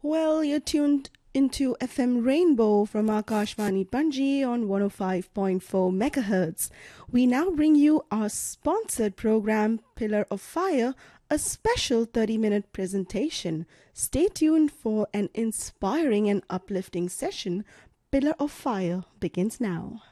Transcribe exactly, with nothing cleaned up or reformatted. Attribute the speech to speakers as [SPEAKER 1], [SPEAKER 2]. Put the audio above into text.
[SPEAKER 1] Well, you're tuned into F M Rainbow from Akashvani Panji on one oh five point four megahertz. We now bring you our sponsored program, Pillar of Fire, a special thirty minute presentation. Stay tuned for an inspiring and uplifting session. Pillar of Fire begins now.